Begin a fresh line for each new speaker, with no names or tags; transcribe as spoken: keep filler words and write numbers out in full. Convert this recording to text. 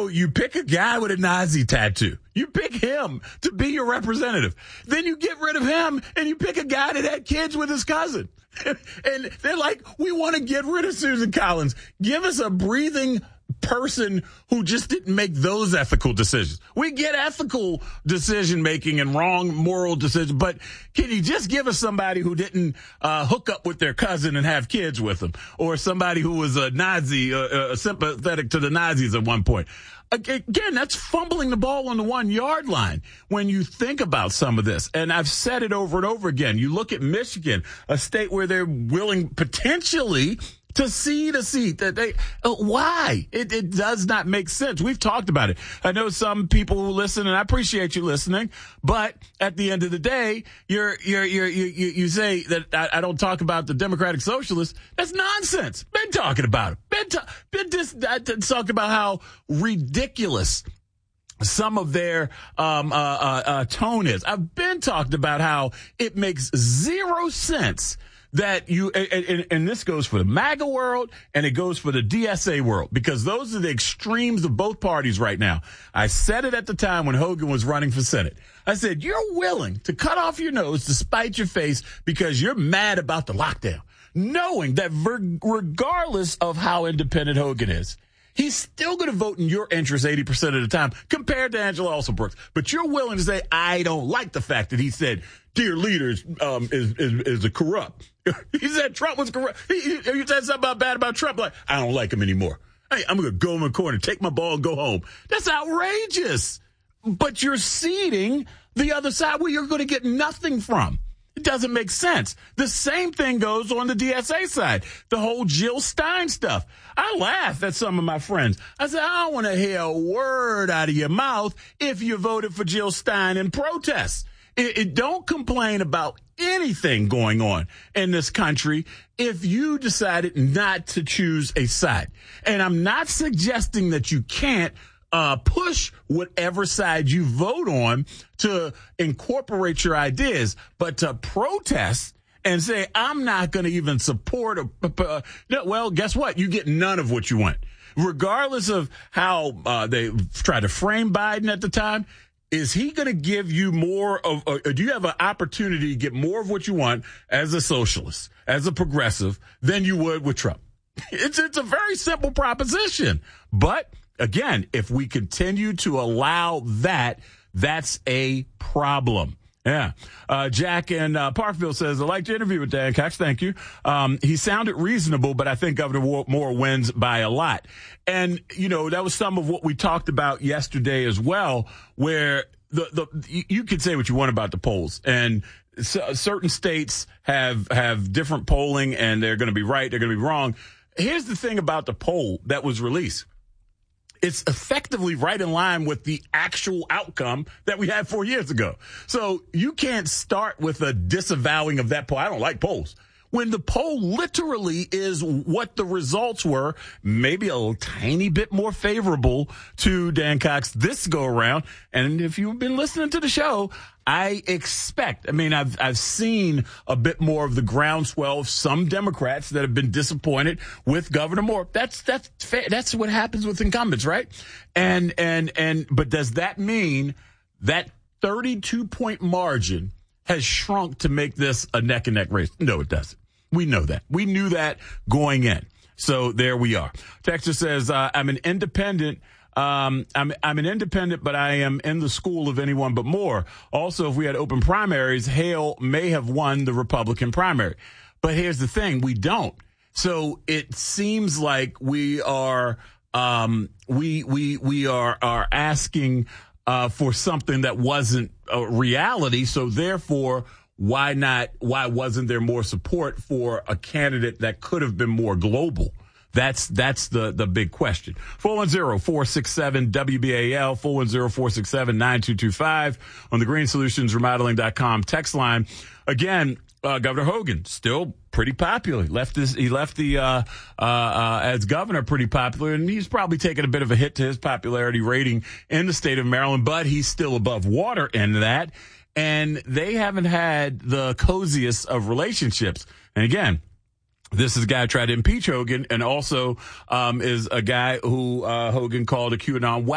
So you pick a guy with a Nazi tattoo. You pick him to be your representative. Then you get rid of him and you pick a guy that had kids with his cousin. And they're like, we want to get rid of Susan Collins. Give us a breathing person who just didn't make those ethical decisions. We get ethical decision making and wrong moral decisions, but can you just give us somebody who didn't uh, hook up with their cousin and have kids with them, or somebody who was a Nazi, uh, uh, sympathetic to the Nazis at one point? Again, that's fumbling the ball on the one yard line when you think about some of this. And I've said it over and over again. You look at Michigan, a state where they're willing potentially to cede a seat. That they, uh, why? It, it does not make sense. We've talked about it. I know some people who listen, and I appreciate you listening, but at the end of the day, you're, you're, you're, you, you, you say that I, I don't talk about the Democratic Socialists. That's nonsense. Been talking about it. Been, ta- been just, I talked about how ridiculous some of their um, uh, uh, uh, tone is. I've been talking about how it makes zero sense that you, and, and, and this goes for the MAGA world and it goes for the D S A world, because those are the extremes of both parties right now. I said it at the time when Hogan was running for Senate. I said, you're willing to cut off your nose to spite your face because you're mad about the lockdown, knowing that ver- regardless of how independent Hogan is, he's still going to vote in your interest eighty percent of the time compared to Angela Alson-Brooks. But you're willing to say, I don't like the fact that he said, dear leaders, um, is, is, is a corrupt. He said Trump was corrupt. He, he, you said something about bad about Trump. Like, I don't like him anymore. Hey, I'm going to go in the corner, take my ball and go home. That's outrageous. But you're ceding the other side where you're going to get nothing from. It doesn't make sense. The same thing goes on the D S A side. The whole Jill Stein stuff. I laugh at some of my friends. I said, I don't want to hear a word out of your mouth if you voted for Jill Stein in protest. It, it don't complain about anything going on in this country if you decided not to choose a side. And I'm not suggesting that you can't Uh, push whatever side you vote on to incorporate your ideas, but to protest and say, I'm not going to even support a, uh, well, guess what? You get none of what you want. Regardless of how uh, they tried to frame Biden at the time, is he going to give you more of, or do you have an opportunity to get more of what you want as a socialist, as a progressive, than you would with Trump? It's, it's a very simple proposition, but again, if we continue to allow that, that's a problem. Yeah. Uh, Jack in uh, Parkville says, I liked your interview with Dan Cox. Thank you. Um, he sounded reasonable, but I think Governor Moore wins by a lot. And, you know, that was some of what we talked about yesterday as well, where the, the you could say what you want about the polls. And so, certain states have, have different polling, and they're going to be right, they're going to be wrong. Here's the thing about the poll that was released. It's effectively right in line with the actual outcome that we had four years ago. So you can't start with a disavowing of that poll. I don't like polls. When the poll literally is what the results were, maybe a little tiny bit more favorable to Dan Cox this go around. And if you've been listening to the show, I expect, I mean, I've, I've seen a bit more of the groundswell of some Democrats that have been disappointed with Governor Moore. That's, that's, that's what happens with incumbents, right? And, and, and, but does that mean that thirty-two point margin has shrunk to make this a neck and neck race? No, it doesn't. We know that. We knew that going in. So there we are. Texas says, uh, I'm an independent. Um, I'm, I'm an independent, but I am in the school of anyone but Moore. Also, if we had open primaries, Hale may have won the Republican primary. But here's the thing. We don't. So it seems like we are, um, we, we, we are, are asking, uh, for something that wasn't a reality. So therefore, why not, why wasn't there more support for a candidate that could have been more global? That's, that's the, the big question. four one zero, four six seven, W B A L, four one zero, four six seven, nine two two five on the green solutions remodeling dot com text line. Again, uh, Governor Hogan, still pretty popular. Left this, he left the, uh, uh, uh, as governor pretty popular, and he's probably taken a bit of a hit to his popularity rating in the state of Maryland, but he's still above water in that. And they haven't had the coziest of relationships. And again, this is a guy who tried to impeach Hogan, and also um, is a guy who uh, Hogan called a QAnon